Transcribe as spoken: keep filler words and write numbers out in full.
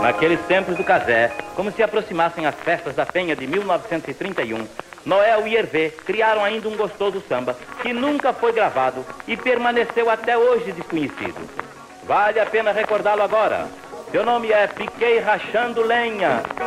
Naqueles tempos do casé, como se aproximassem as festas da Penha de mil novecentos e trinta e um, Noel e Hervé criaram ainda um gostoso samba que nunca foi gravado e permaneceu até hoje desconhecido. Vale a pena recordá-lo agora. Seu nome é Piquei Rachando Lenha.